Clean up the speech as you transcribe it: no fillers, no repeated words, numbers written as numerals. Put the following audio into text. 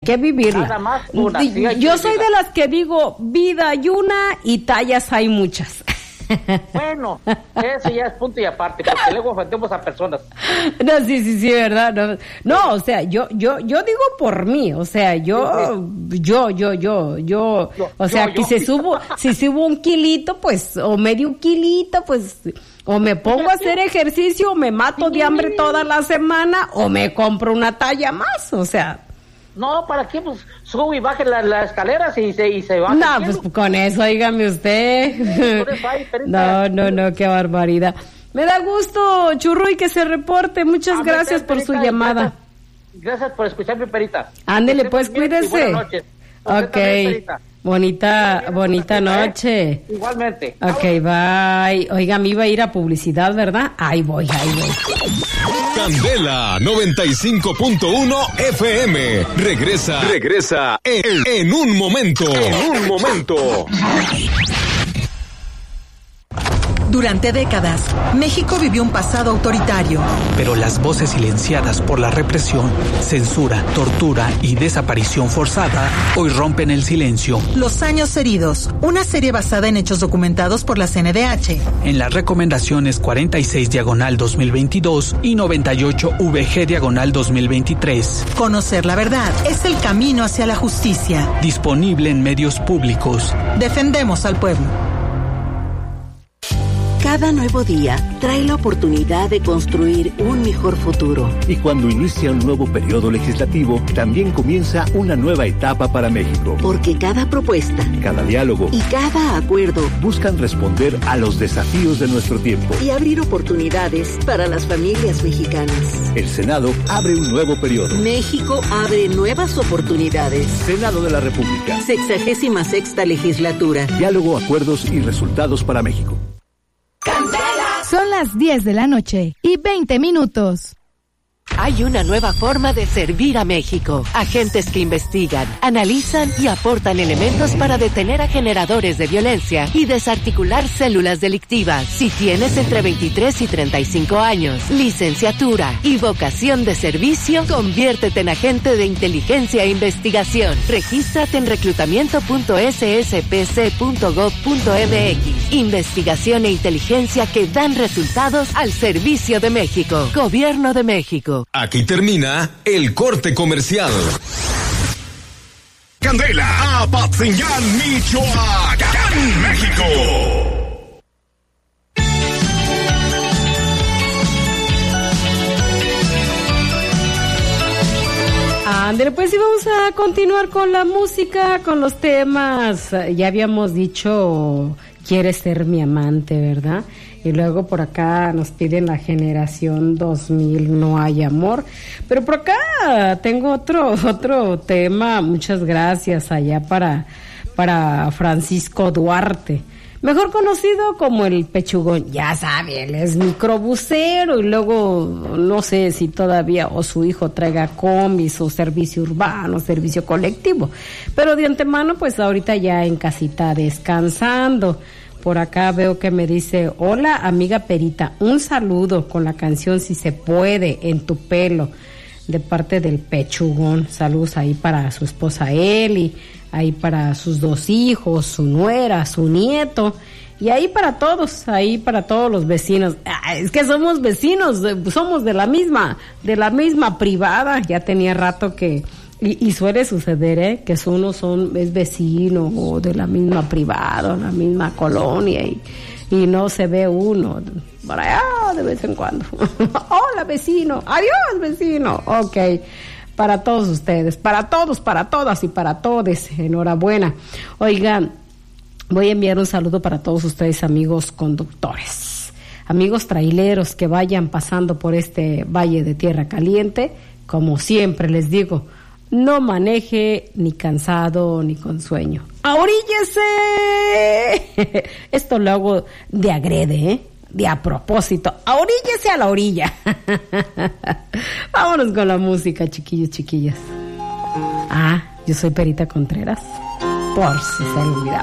que vivirla. Nada más una. Sí, yo soy de las que digo, vida hay una y tallas hay muchas. Bueno, eso ya es punto y aparte, porque luego ofendemos a personas. No, sí, ¿verdad? No, o sea, yo digo por mí, o sea, si subo un kilito, pues, o medio kilito, pues, o me pongo a hacer ejercicio, o me mato de hambre toda la semana, o me compro una talla más, o sea. No, ¿para qué? Pues sube y baje las escaleras y se baja. No, pues con eso, dígame usted. No, qué barbaridad. Me da gusto, Churruy, que se reporte. Muchas gracias por su llamada. Gracias por escucharme, Perita. Ándele, pues, cuídese. Buenas noches. Ok. Bonita noche. Igualmente. Ok, bye. Oiga, me iba a ir a publicidad, ¿verdad? Ahí voy. Candela 95.1 FM. Regresa en un momento. Durante décadas, México vivió un pasado autoritario. Pero las voces silenciadas por la represión, censura, tortura y desaparición forzada hoy rompen el silencio. Los años heridos, una serie basada en hechos documentados por la CNDH. En las recomendaciones 46/2022 y 98/VG/2023. Conocer la verdad es el camino hacia la justicia. Disponible en medios públicos. Defendemos al pueblo. Cada nuevo día trae la oportunidad de construir un mejor futuro. Y cuando inicia un nuevo periodo legislativo, también comienza una nueva etapa para México. Porque cada propuesta, cada diálogo y cada acuerdo buscan responder a los desafíos de nuestro tiempo y abrir oportunidades para las familias mexicanas. El Senado abre un nuevo periodo. México abre nuevas oportunidades. Senado de la República. 66ª legislatura. Diálogo, acuerdos y resultados para México. Son las 10 de la noche y 20 minutos. Hay una nueva forma de servir a México. Agentes que investigan, analizan y aportan elementos para detener a generadores de violencia y desarticular células delictivas. Si tienes entre 23 y 35 años, licenciatura y vocación de servicio, conviértete en agente de inteligencia e investigación. Regístrate en reclutamiento.sspc.gov.mx. Investigación e inteligencia que dan resultados al servicio de México. Gobierno de México. Aquí termina el corte comercial. Candela, Apatzingán, Michoacán, México. Ándale, pues sí, vamos a continuar con la música, con los temas. Ya habíamos dicho, ¿quieres ser mi amante, verdad? Y luego por acá nos piden la generación 2000, no hay amor. Pero por acá tengo otro tema, muchas gracias allá para Francisco Duarte, mejor conocido como el Pechugón. Ya sabe, él es microbusero y luego no sé si todavía o su hijo traiga combis o servicio urbano, servicio colectivo. Pero de antemano, pues ahorita ya en casita descansando. Por acá veo que me dice, hola amiga Perita, un saludo con la canción Si se puede en tu pelo, de parte del Pechugón. Saludos ahí para su esposa Eli, ahí para sus 2 hijos, su nuera, su nieto, y ahí para todos los vecinos. Es que somos vecinos, somos de la misma privada. Ya tenía rato que y suele suceder, que uno es vecino o de la misma privada, la misma colonia, y no se ve uno por allá de vez en cuando. Hola vecino, adiós vecino. Ok, para todos ustedes, para todos, para todas y para todes, enhorabuena. Oigan, voy a enviar un saludo para todos ustedes, amigos conductores, amigos traileros que vayan pasando por este valle de tierra caliente. Como siempre les digo, no maneje ni cansado ni con sueño. ¡Ahoríllese! Esto lo hago de agrede, de a propósito. ¡Ahoríllese a la orilla! Vámonos con la música, chiquillos, chiquillas. Yo soy Perita Contreras, por si se le olvidaba.